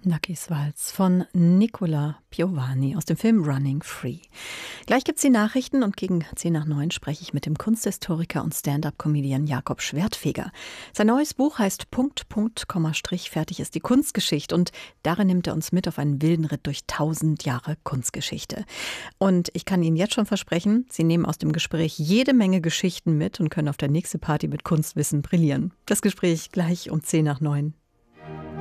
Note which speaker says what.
Speaker 1: Nakis Walz von Nicola Piovani aus dem Film Running Free. Gleich gibt's die Nachrichten und gegen 8:50 spreche ich mit dem Kunsthistoriker und Stand-up-Comedian Jakob Schwertfeger. Sein neues Buch heißt Punkt, Punkt, Komma, Strich, fertig ist die Kunstgeschichte und darin nimmt er uns mit auf einen wilden Ritt durch 1000 Jahre Kunstgeschichte. Und ich kann Ihnen jetzt schon versprechen, Sie nehmen aus dem Gespräch jede Menge Geschichten mit und können auf der nächsten Party mit Kunstwissen brillieren. Das Gespräch gleich um 8:50.